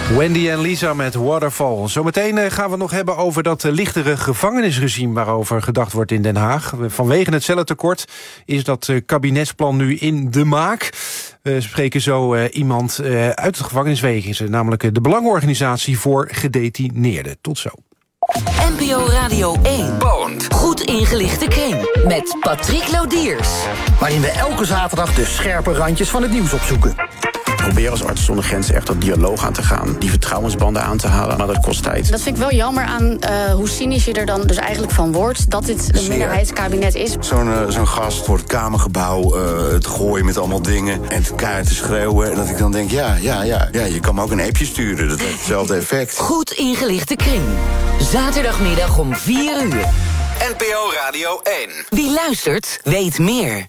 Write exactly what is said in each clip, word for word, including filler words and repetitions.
Wendy en Lisa met Waterfall. Zometeen gaan we het nog hebben over dat lichtere gevangenisregime waarover gedacht wordt in Den Haag. Vanwege het cellentekort is dat kabinetsplan nu in de maak. We spreken zo uh, iemand uh, uit het gevangeniswezen, namelijk de Belangenorganisatie voor Gedetineerden. Tot zo. N P O Radio één. Bond. Goed ingelichte kring. Met Patrick Lodiers. Waarin we elke zaterdag de scherpe randjes van het nieuws opzoeken. Probeer als Artsen zonder Grenzen echt dat dialoog aan te gaan. Die vertrouwensbanden aan te halen, maar dat kost tijd. Dat vind ik wel jammer aan uh, hoe cynisch je er dan dus eigenlijk van wordt. Dat dit een minderheidskabinet is. Zo'n uh, zo'n gast voor het Kamergebouw, uh, het gooien met allemaal dingen en het keihard te schreeuwen. En dat ik dan denk, ja, ja, ja, ja, je kan me ook een appje sturen. Dat heeft hetzelfde effect. Goed ingelichte kring. Zaterdagmiddag om vier uur. N P O Radio één. Wie luistert, weet meer.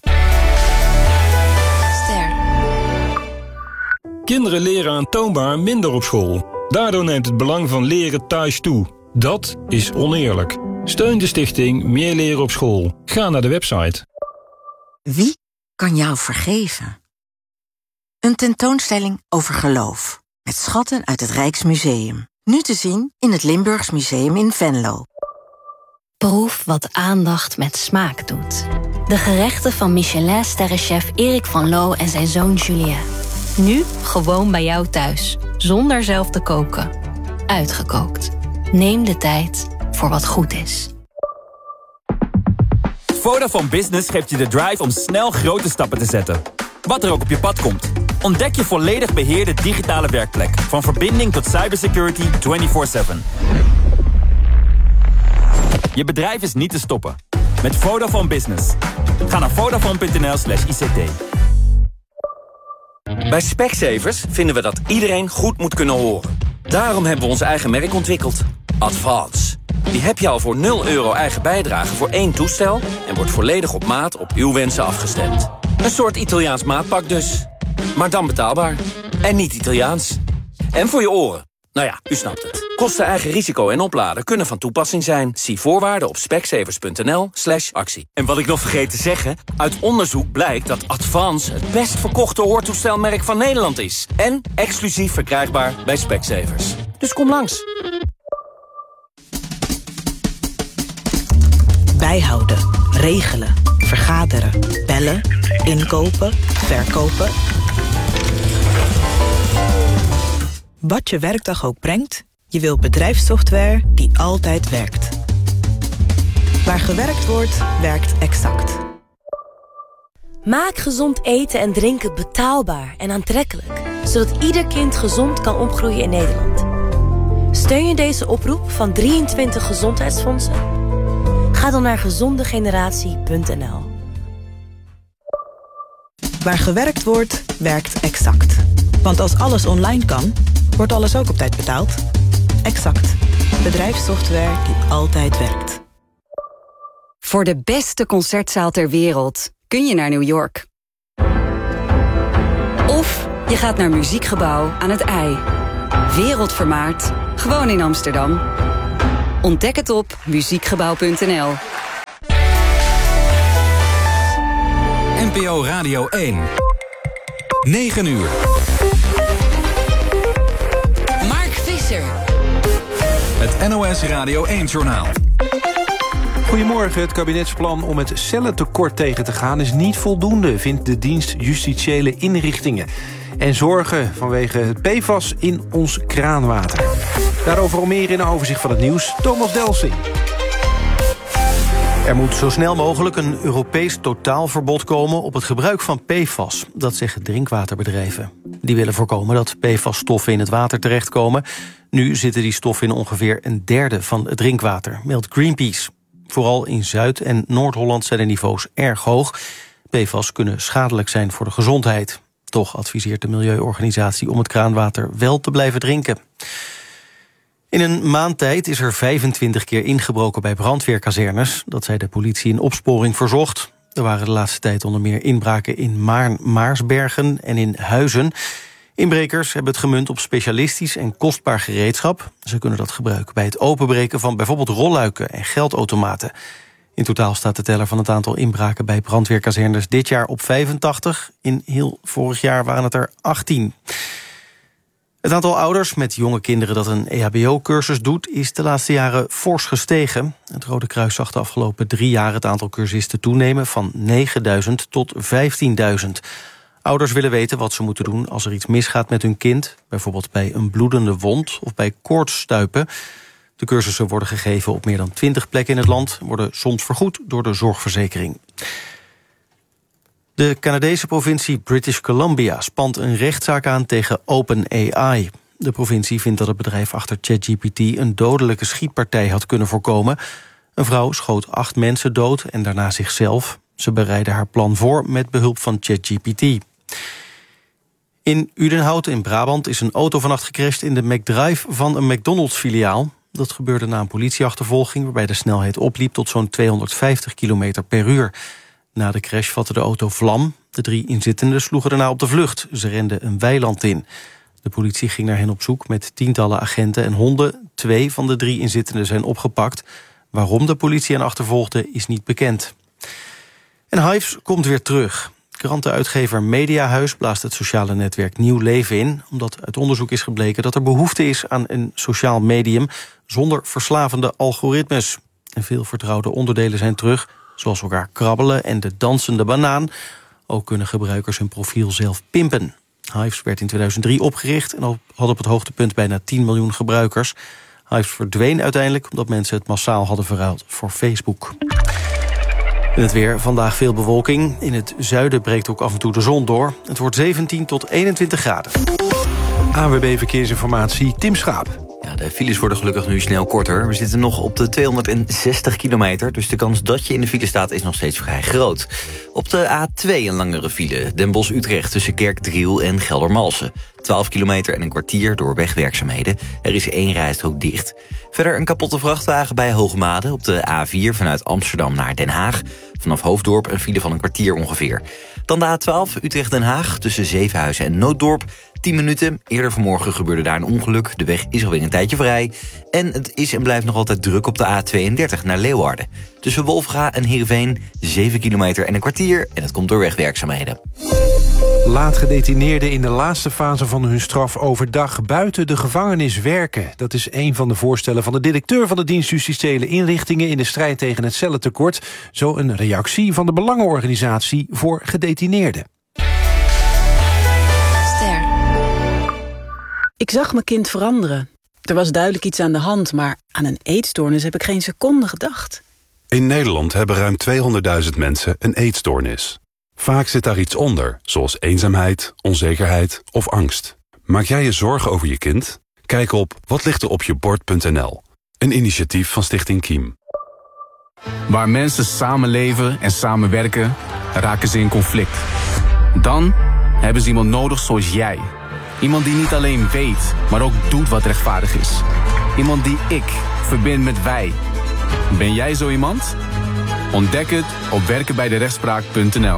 Kinderen leren aantoonbaar minder op school. Daardoor neemt het belang van leren thuis toe. Dat is oneerlijk. Steun de stichting Meer Leren op School. Ga naar de website. Wie kan jou vergeven? Een tentoonstelling over geloof. Met schatten uit het Rijksmuseum. Nu te zien in het Limburgs Museum in Venlo. Proef wat aandacht met smaak doet. De gerechten van Michelin-sterrenchef Erik van Loo en zijn zoon Julien. Nu gewoon bij jou thuis, zonder zelf te koken. Uitgekookt. Neem de tijd voor wat goed is. Vodafone Business geeft je de drive om snel grote stappen te zetten. Wat er ook op je pad komt. Ontdek je volledig beheerde digitale werkplek. Van verbinding tot cybersecurity vierentwintig zeven. Je bedrijf is niet te stoppen. Met Vodafone Business. Ga naar vodafone punt n l slash I C T. Bij Specsavers vinden we dat iedereen goed moet kunnen horen. Daarom hebben we ons eigen merk ontwikkeld. Advance. Die heb je al voor nul euro eigen bijdrage voor één toestel... en wordt volledig op maat op uw wensen afgestemd. Een soort Italiaans maatpak dus. Maar dan betaalbaar. En niet Italiaans. En voor je oren. Nou ja, u snapt het. Kosten, eigen risico en opladen kunnen van toepassing zijn. Zie voorwaarden op specsavers punt n l slash actie. En wat ik nog vergeet te zeggen... uit onderzoek blijkt dat Advance het best verkochte hoortoestelmerk van Nederland is. En exclusief verkrijgbaar bij Specsavers. Dus kom langs. Bijhouden, regelen, vergaderen, bellen, inkopen, verkopen. Wat je werkdag ook brengt, je wilt bedrijfssoftware die altijd werkt. Waar gewerkt wordt, werkt Exact. Maak gezond eten en drinken betaalbaar en aantrekkelijk, zodat ieder kind gezond kan opgroeien in Nederland. Steun je deze oproep van drieëntwintig gezondheidsfondsen? Ga dan naar gezondegeneratie punt n l. Waar gewerkt wordt, werkt Exact. Want als alles online kan, wordt alles ook op tijd betaald. Exact. Bedrijfssoftware die altijd werkt. Voor de beste concertzaal ter wereld kun je naar New York. Of je gaat naar Muziekgebouw aan het IJ. Wereldvermaard, gewoon in Amsterdam. Ontdek het op muziekgebouw punt n l. N P O Radio één. negen uur. Mark Visser. Het N O S Radio één-journaal. Goedemorgen. Het kabinetsplan om het cellentekort tegen te gaan is niet voldoende, vindt de dienst Justitiële Inrichtingen. En zorgen vanwege het P F A S in ons kraanwater. Daarover al meer in een overzicht van het nieuws. Thomas Delsing. Er moet zo snel mogelijk een Europees totaalverbod komen op het gebruik van P F A S. Dat zeggen drinkwaterbedrijven. Die willen voorkomen dat P F A S-stoffen in het water terechtkomen. Nu zitten die stoffen in ongeveer een derde van het drinkwater, meldt Greenpeace. Vooral in Zuid- en Noord-Holland zijn de niveaus erg hoog. P F A S kunnen schadelijk zijn voor de gezondheid. Toch adviseert de milieuorganisatie om het kraanwater wel te blijven drinken. In een maand tijd is er vijfentwintig keer ingebroken bij brandweerkazernes. Dat zei de politie in opsporing verzocht. Er waren de laatste tijd onder meer inbraken in Maarn, Maarsbergen en in Huizen. Inbrekers hebben het gemunt op specialistisch en kostbaar gereedschap. Ze kunnen dat gebruiken bij het openbreken van bijvoorbeeld rolluiken en geldautomaten. In totaal staat de teller van het aantal inbraken bij brandweerkazernes dit jaar op vijfentachtig. In heel vorig jaar waren het er achttien. Het aantal ouders met jonge kinderen dat een E H B O-cursus doet is de laatste jaren fors gestegen. Het Rode Kruis zag de afgelopen drie jaar het aantal cursisten toenemen van negenduizend tot vijftienduizend. Ouders willen weten wat ze moeten doen als er iets misgaat met hun kind, bijvoorbeeld bij een bloedende wond of bij koortsstuipen. De cursussen worden gegeven op meer dan twintig plekken in het land, worden soms vergoed door de zorgverzekering. De Canadese provincie British Columbia spant een rechtszaak aan tegen OpenAI. De provincie vindt dat het bedrijf achter ChatGPT een dodelijke schietpartij had kunnen voorkomen. Een vrouw schoot acht mensen dood en daarna zichzelf. Ze bereidde haar plan voor met behulp van ChatGPT. In Udenhout in Brabant is een auto vannacht gecrashed in de McDrive van een McDonald's-filiaal. Dat gebeurde na een politieachtervolging waarbij de snelheid opliep tot zo'n tweehonderdvijftig kilometer per uur. Na de crash vatte de auto vlam. De drie inzittenden sloegen daarna op de vlucht. Ze renden een weiland in. De politie ging naar hen op zoek met tientallen agenten en honden. Twee van de drie inzittenden zijn opgepakt. Waarom de politie hen achtervolgde is niet bekend. En Hives komt weer terug. Krantenuitgever Mediahuis blaast het sociale netwerk nieuw leven in, omdat uit onderzoek is gebleken dat er behoefte is aan een sociaal medium zonder verslavende algoritmes. En veel vertrouwde onderdelen zijn terug, zoals elkaar krabbelen en de dansende banaan. Ook kunnen gebruikers hun profiel zelf pimpen. Hives werd in tweeduizend drie opgericht en had op het hoogtepunt bijna tien miljoen gebruikers. Hives verdween uiteindelijk omdat mensen het massaal hadden verruild voor Facebook. In het weer, vandaag veel bewolking. In het zuiden breekt ook af en toe de zon door. Het wordt zeventien tot eenentwintig graden. A W B Verkeersinformatie, Tim Schaap. Ja, de files worden gelukkig nu snel korter. We zitten nog op de tweehonderdzestig kilometer... dus de kans dat je in de file staat is nog steeds vrij groot. Op de A twee een langere file. Den Bosch-Utrecht tussen Kerkdriel en Geldermalsen. twaalf kilometer en een kwartier door wegwerkzaamheden. Er is één rijstrook dicht. Verder een kapotte vrachtwagen bij Hoogmade op de A vier vanuit Amsterdam naar Den Haag. Vanaf Hoofddorp een file van een kwartier ongeveer. Dan de A twaalf Utrecht-Den Haag tussen Zevenhuizen en Nooddorp. tien minuten. Eerder vanmorgen gebeurde daar een ongeluk. De weg is alweer een tijdje vrij. En het is en blijft nog altijd druk op de A tweeëndertig naar Leeuwarden. Tussen Wolfga en Heerenveen zeven kilometer en een kwartier. En het komt door wegwerkzaamheden. Laat gedetineerden in de laatste fase van hun straf overdag buiten de gevangenis werken. Dat is een van de voorstellen van de directeur van de dienst Justitiële Inrichtingen in de strijd tegen het cellentekort. Zo een reactie van de Belangenorganisatie voor Gedetineerden. Ster. Ik zag mijn kind veranderen. Er was duidelijk iets aan de hand, maar aan een eetstoornis heb ik geen seconde gedacht. In Nederland hebben ruim tweehonderdduizend mensen een eetstoornis. Vaak zit daar iets onder, zoals eenzaamheid, onzekerheid of angst. Maak jij je zorgen over je kind? Kijk op watlichteropjebord punt n l. Een initiatief van Stichting Kiem. Waar mensen samenleven en samenwerken, raken ze in conflict. Dan hebben ze iemand nodig zoals jij. Iemand die niet alleen weet, maar ook doet wat rechtvaardig is. Iemand die ik verbind met wij. Ben jij zo iemand? Ontdek het op werken bij de rechtspraak punt n l.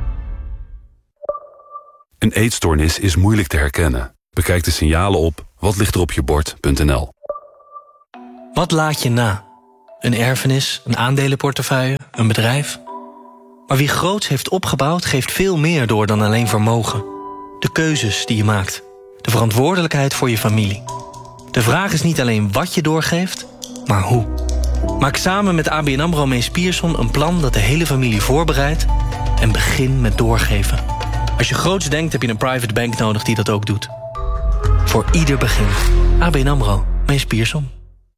Een eetstoornis is moeilijk te herkennen. Bekijk de signalen op watlichteropjebord punt n l. Wat laat je na? Een erfenis, een aandelenportefeuille, een bedrijf? Maar wie groots heeft opgebouwd, geeft veel meer door dan alleen vermogen. De keuzes die je maakt. De verantwoordelijkheid voor je familie. De vraag is niet alleen wat je doorgeeft, maar hoe. Maak samen met A B N AMRO Mees Pierson een plan dat de hele familie voorbereidt en begin met doorgeven. Als je groots denkt, heb je een private bank nodig die dat ook doet. Voor ieder begin. A B N AMRO Mees Pierson.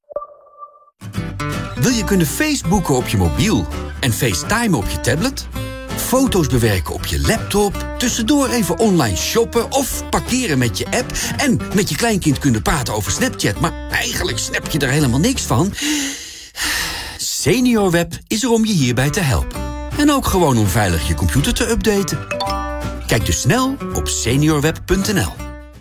Wil je kunnen Facebooken op je mobiel en FaceTime op je tablet? Foto's bewerken op je laptop, tussendoor even online shoppen of parkeren met je app en met je kleinkind kunnen praten over Snapchat, maar eigenlijk snap je er helemaal niks van? SeniorWeb is er om je hierbij te helpen. En ook gewoon om veilig je computer te updaten. Kijk dus snel op seniorweb punt n l.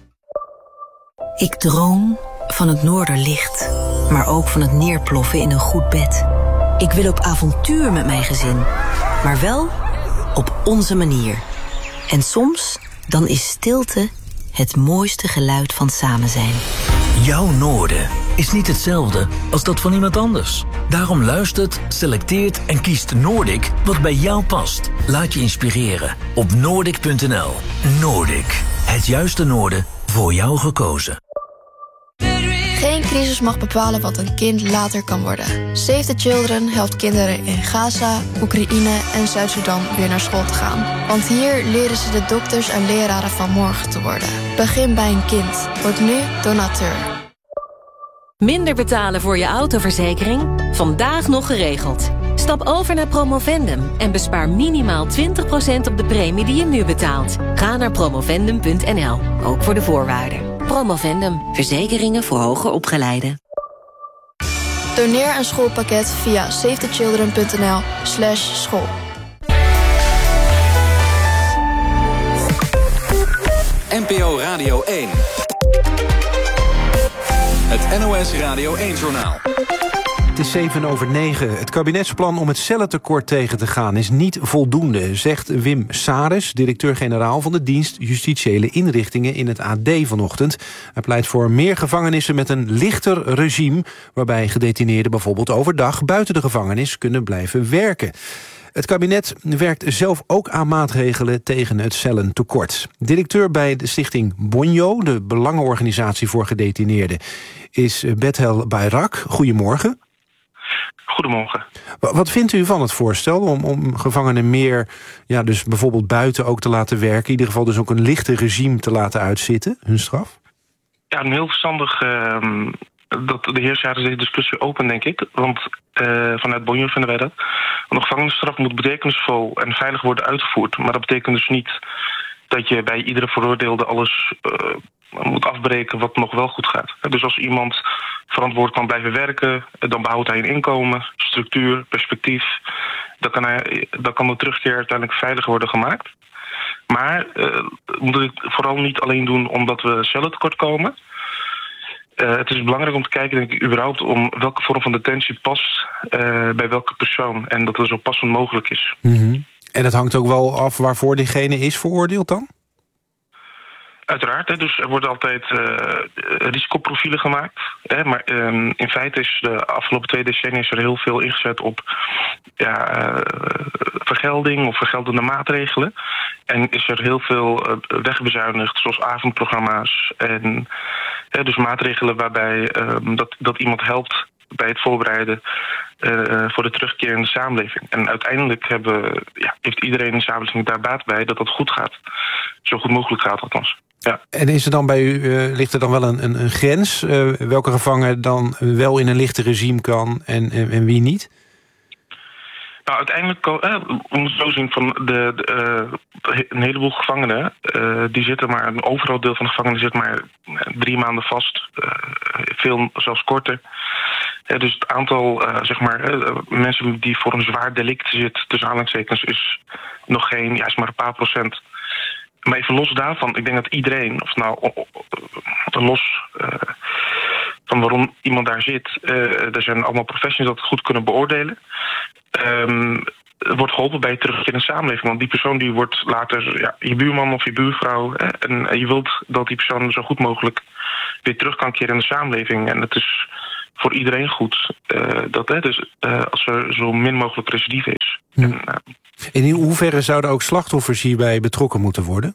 Ik droom van het noorderlicht, maar ook van het neerploffen in een goed bed. Ik wil op avontuur met mijn gezin, maar wel op onze manier. En soms, dan is stilte het mooiste geluid van samen zijn. Jouw noorden is niet hetzelfde als dat van iemand anders. Daarom luistert, selecteert en kiest Noordic wat bij jou past. Laat je inspireren op noordic punt n l. Noordic, het juiste noorden Voor jou gekozen. Geen crisis mag bepalen wat een kind later kan worden. Save the Children helpt kinderen in Gaza, Oekraïne en Zuid-Soedan weer naar school te gaan. Want hier leren ze de dokters en leraren van morgen te worden. Begin bij een kind. Word nu donateur. Minder betalen voor je autoverzekering? Vandaag nog geregeld. Stap over naar Promovendum en bespaar minimaal twintig procent op de premie die je nu betaalt. Ga naar promovendum punt n l, ook voor de voorwaarden. Promovendum, verzekeringen voor hoger opgeleiden. Doneer een schoolpakket via savethechildren punt n l slash school. N P O Radio één. Het N O S Radio één-journaal. Het is zeven over negen. Het kabinetsplan om het cellentekort tegen te gaan is niet voldoende, zegt Wim Sares, directeur-generaal van de dienst Justitiële Inrichtingen in het A D vanochtend. Hij pleit voor meer gevangenissen met een lichter regime, waarbij gedetineerden bijvoorbeeld overdag buiten de gevangenis kunnen blijven werken. Het kabinet werkt zelf ook aan maatregelen tegen het cellentekort. Directeur bij de stichting Bonjo, de belangenorganisatie voor gedetineerden, is Bethel Bayrak. Goedemorgen. Goedemorgen. Wat vindt u van het voorstel om, om gevangenen meer, ja, dus bijvoorbeeld buiten ook te laten werken, in ieder geval dus ook een lichter regime te laten uitzitten, hun straf? Ja, een heel verstandig uh, dat de heer Sares deze discussie open, denk ik. Want uh, vanuit Bonjo vinden wij dat. Want een gevangenisstraf moet betekenisvol en veilig worden uitgevoerd. Maar dat betekent dus niet dat je bij iedere veroordeelde alles uh, moet afbreken wat nog wel goed gaat. Dus als iemand verantwoord kan blijven werken, dan behoudt hij een inkomen, structuur, perspectief. Dan kan, hij, dan kan de terugkeer uiteindelijk veiliger worden gemaakt. Maar uh, we moeten het vooral niet alleen doen omdat we cellentekort komen. Uh, het is belangrijk om te kijken, denk ik, überhaupt om welke vorm van detentie past uh, bij welke persoon. En dat het zo passend mogelijk is. Mm-hmm. En het hangt ook wel af waarvoor diegene is veroordeeld dan? Uiteraard, hè, dus er worden altijd uh, risicoprofielen gemaakt. Hè, maar um, in feite is de afgelopen twee decennia is er heel veel ingezet op ja, uh, vergelding of vergeldende maatregelen. En is er heel veel uh, wegbezuinigd, zoals avondprogramma's. En uh, dus maatregelen waarbij um, dat, dat iemand helpt bij het voorbereiden uh, voor de terugkeer in de samenleving. En uiteindelijk hebben, ja, heeft iedereen in de samenleving daar baat bij dat dat goed gaat. Zo goed mogelijk gaat althans. Ja. En is er dan bij u, uh, ligt er dan wel een, een, een grens? Uh, welke gevangen dan wel in een lichter regime kan en, en, en wie niet? Nou, uiteindelijk, uh, we moeten zo zien, van de, de, uh, een heleboel gevangenen, uh, die zitten maar, een overgroot deel van de gevangenen zit maar drie maanden vast. Uh, veel zelfs korter. Uh, dus het aantal uh, zeg maar, uh, mensen die voor een zwaar delict zit, tussen aanhalingstekens, is nog geen, ja, is maar een paar procent. Maar even los daarvan, ik denk dat iedereen, of nou uh, los uh, van waarom iemand daar zit, uh, er zijn allemaal professionals dat het goed kunnen beoordelen. Um, wordt geholpen bij het terugkeer in de samenleving. Want die persoon die wordt later ja, je buurman of je buurvrouw. Hè, en uh, je wilt dat die persoon zo goed mogelijk weer terug kan keren in de samenleving. En het is voor iedereen goed uh, dat hè, dus, uh, als er zo min mogelijk recidive is. Hm. En, uh, in hoeverre zouden ook slachtoffers hierbij betrokken moeten worden?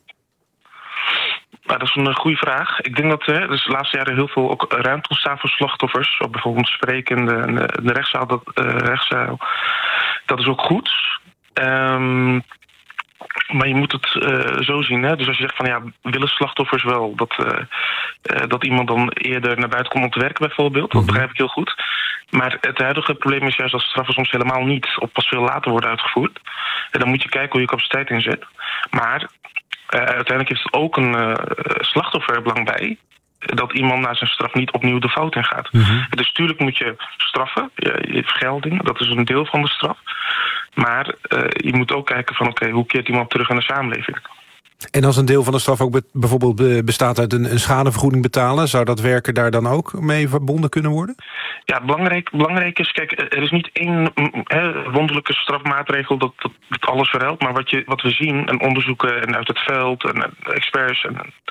Nou, dat is een goede vraag. Ik denk dat er dus de laatste jaren heel veel ook ruimte ontstaan voor slachtoffers. Op bijvoorbeeld spreken in de, de, de rechtszaal, dat, uh, rechtszaal. Dat is ook goed. Um, maar je moet het uh, zo zien. Hè? Dus als je zegt van ja, willen slachtoffers wel dat, uh, uh, dat iemand dan eerder naar buiten komt om te werken bijvoorbeeld. Dat begrijp ik heel goed. Maar het huidige probleem is juist dat straffen soms helemaal niet of pas veel later worden uitgevoerd. En dan moet je kijken hoe je capaciteit inzet. Maar Uh, uiteindelijk heeft het ook een uh, slachtoffer er belang bij dat iemand na zijn straf niet opnieuw de fout ingaat. Mm-hmm. Dus tuurlijk moet je straffen, je, je vergelding, dat is een deel van de straf. Maar uh, je moet ook kijken van oké, okay, hoe keert iemand terug in de samenleving? En als een deel van de straf ook be- bijvoorbeeld bestaat uit een, een schadevergoeding betalen, zou dat werken daar dan ook mee verbonden kunnen worden? Ja, belangrijk, belangrijk is, kijk, er is niet één he, wonderlijke strafmaatregel dat, dat, dat alles verhelpt. Maar wat, je, wat we zien en onderzoeken en uit het veld en experts en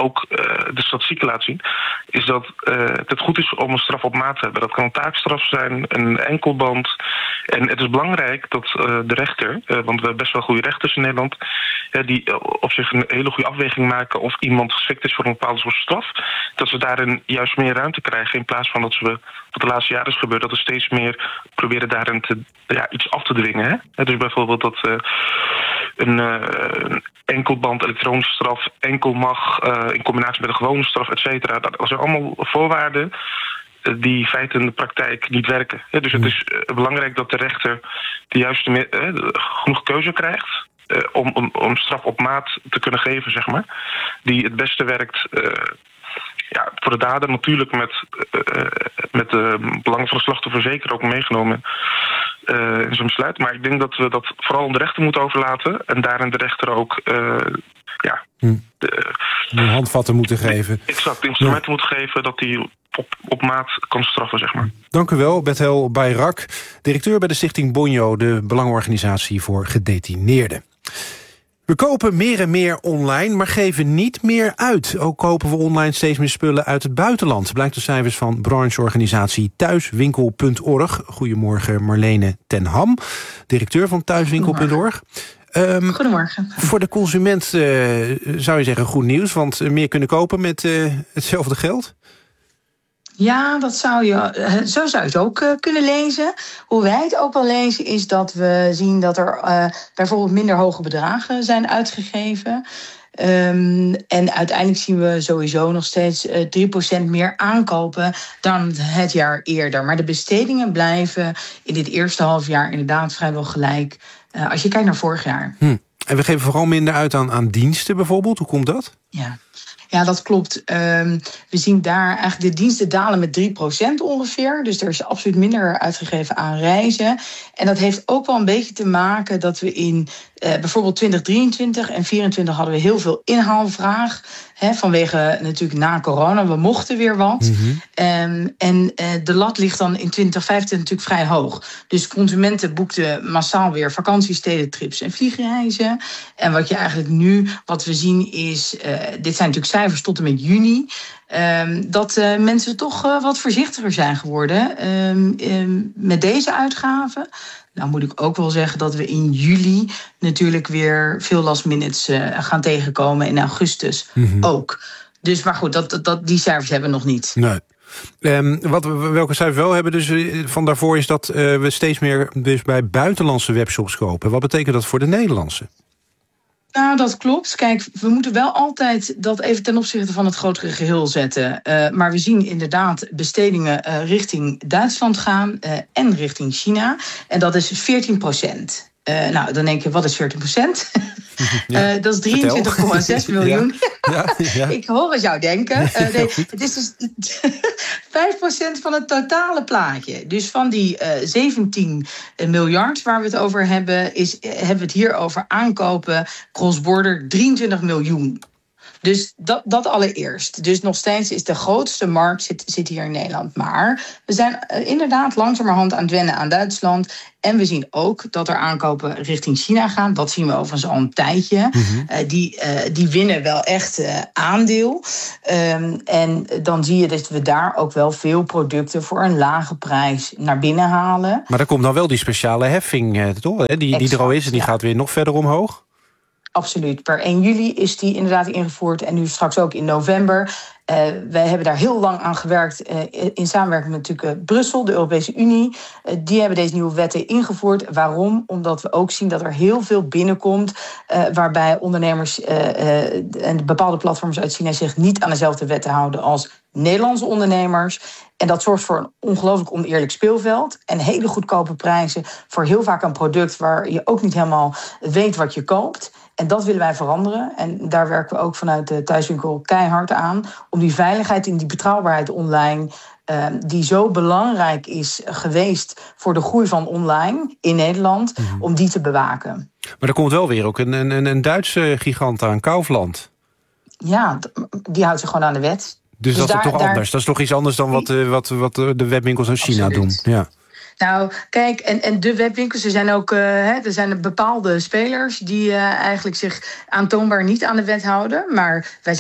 ook uh, de statistieken laat zien, is dat uh, het goed is om een straf op maat te hebben. Dat kan een taakstraf zijn, een enkelband. En het is belangrijk dat uh, de rechter, uh, want we hebben best wel goede rechters in Nederland, uh, die uh, op zich een hele goede afweging maken of iemand geschikt is voor een bepaalde soort straf, dat ze daarin juist meer ruimte krijgen in plaats van dat ze, wat de laatste jaren is gebeurd, dat we steeds meer proberen daarin te, ja, iets af te dwingen. Hè? Dus bijvoorbeeld dat uh, een, uh, een enkelband elektronische straf enkel mag uh, in combinatie met een gewone straf, et cetera. Dat zijn allemaal voorwaarden die in feite in de praktijk niet werken. Dus het is belangrijk dat de rechter de juiste uh, genoeg keuze krijgt uh, om, om, om straf op maat te kunnen geven, zeg maar, die het beste werkt. Uh, ja, voor de dader natuurlijk met, uh, met de belangen van de slachtoffer zeker ook meegenomen uh, in zo'n besluit. Maar ik denk dat we dat vooral aan de rechter moeten overlaten en daarin de rechter ook uh, ja, hm. de, de handvatten moeten geven. Exact, de instrumenten ja. moeten geven dat die op, op maat kan straffen, zeg maar. Dank u wel, Bethel Bayrak, directeur bij de stichting Bonjo, de belangenorganisatie voor gedetineerden. We kopen meer en meer online, maar geven niet meer uit. Ook kopen we online steeds meer spullen uit het buitenland. Blijkt uit cijfers van brancheorganisatie thuiswinkel punt org. Goedemorgen Marlene ten Ham, directeur van thuiswinkel punt org. Um, Goedemorgen. Voor de consument uh, zou je zeggen goed nieuws, want meer kunnen kopen met uh, hetzelfde geld? Ja, dat zou je, zo zou je het ook uh, kunnen lezen. Hoe wij het ook wel lezen is dat we zien dat er uh, bijvoorbeeld minder hoge bedragen zijn uitgegeven. Um, en uiteindelijk zien we sowieso nog steeds uh, drie procent meer aankopen dan het jaar eerder. Maar de bestedingen blijven in dit eerste half jaar inderdaad vrijwel gelijk uh, als je kijkt naar vorig jaar. Hm. En we geven vooral minder uit aan, aan diensten bijvoorbeeld. Hoe komt dat? Ja. Ja, dat klopt. Um, we zien daar eigenlijk de diensten dalen met drie procent ongeveer. Dus er is absoluut minder uitgegeven aan reizen. En dat heeft ook wel een beetje te maken dat we in uh, bijvoorbeeld twintig drieëntwintig en vierentwintig hadden we heel veel inhaalvraag. Hè, vanwege natuurlijk na corona, we mochten weer wat. Mm-hmm. Um, en uh, de lat ligt dan in twintig vijfentwintig natuurlijk vrij hoog. Dus consumenten boekten massaal weer vakantiesteden, trips en vliegreizen. En wat je eigenlijk nu, wat we zien is, uh, dit zijn natuurlijk cijfers tot en met juni, Um, dat uh, mensen toch uh, wat voorzichtiger zijn geworden um, um, met deze uitgaven. Nou moet ik ook wel zeggen dat we in juli natuurlijk weer veel last minutes uh, gaan tegenkomen. In augustus mm-hmm. ook. Dus maar goed, dat, dat, dat, die cijfers hebben we nog niet. Nee. Um, wat we, welke cijfers wel hebben dus van daarvoor is dat uh, we steeds meer dus bij buitenlandse webshops kopen. Wat betekent dat voor de Nederlandse? Nou, dat klopt. Kijk, we moeten wel altijd dat even ten opzichte van het grotere geheel zetten. Uh, maar we zien inderdaad bestedingen uh, richting Duitsland gaan uh, en richting China. En dat is veertien procent. Uh, nou, dan denk je, wat is veertien procent? Ja, uh, dat is drieëntwintig komma zes miljoen. Ja, ja, ja. Ik hoor het jou denken. Uh, nee, het is dus vijf procent van het totale plaatje. Dus van die uh, zeventien miljard waar we het over hebben, is, uh, hebben we het hier over aankopen cross-border drieëntwintig miljoen. Dus dat, dat allereerst. Dus nog steeds is de grootste markt zit, zit hier in Nederland. Maar we zijn uh, inderdaad langzamerhand aan het wennen aan Duitsland. En we zien ook dat er aankopen richting China gaan. Dat zien we overigens al een tijdje. Mm-hmm. Uh, die, uh, die winnen wel echt uh, aandeel. Um, en dan zie je dat we daar ook wel veel producten voor een lage prijs naar binnen halen. Maar daar komt dan wel die speciale heffing, uh, toch? Hè? Die, die er al is en die ja. gaat weer nog verder omhoog. Absoluut. Per één juli is die inderdaad ingevoerd en nu straks ook in november. Uh, wij hebben daar heel lang aan gewerkt uh, in samenwerking met natuurlijk uh, Brussel, de Europese Unie. Uh, die hebben deze nieuwe wetten ingevoerd. Waarom? Omdat we ook zien dat er heel veel binnenkomt uh, waarbij ondernemers uh, uh, en bepaalde platforms uit China zich niet aan dezelfde wetten houden als Nederlandse ondernemers. En dat zorgt voor een ongelooflijk oneerlijk speelveld en hele goedkope prijzen voor heel vaak een product waar je ook niet helemaal weet wat je koopt. En dat willen wij veranderen. En daar werken we ook vanuit de thuiswinkel keihard aan. Om die veiligheid en die betrouwbaarheid online, Uh, die zo belangrijk is geweest voor de groei van online in Nederland, mm-hmm. om die te bewaken. Maar er komt wel weer ook een, een, een Duitse gigant aan, Kaufland. Ja, die houdt zich gewoon aan de wet. Dus, dus dat daar, is toch daar... anders? Dat is toch iets anders dan wat, uh, wat, wat de webwinkels uit China Absoluut. doen? Ja. Nou, kijk, en, en de webwinkels, er zijn ook uh, hè, er zijn bepaalde spelers die uh, eigenlijk zich aantoonbaar niet aan de wet houden. Maar wij